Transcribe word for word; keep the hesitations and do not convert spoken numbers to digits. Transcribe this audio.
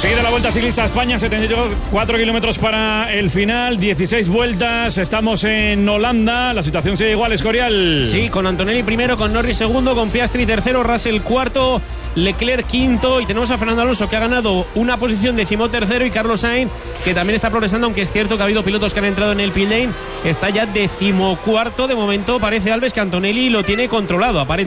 Enseguida la Vuelta Ciclista a España, setenta y cuatro kilómetros para el final, dieciséis vueltas, estamos en Holanda, la situación sigue igual, Escorial. Sí, con Antonelli primero, con Norris segundo, con Piastri tercero, Russell cuarto, Leclerc quinto, y tenemos a Fernando Alonso que ha ganado una posición decimotercero, y Carlos Sainz que también está progresando, aunque es cierto que ha habido pilotos que han entrado en el pit lane, está ya decimocuarto. De momento parece, Alves, que Antonelli lo tiene controlado, aparentemente.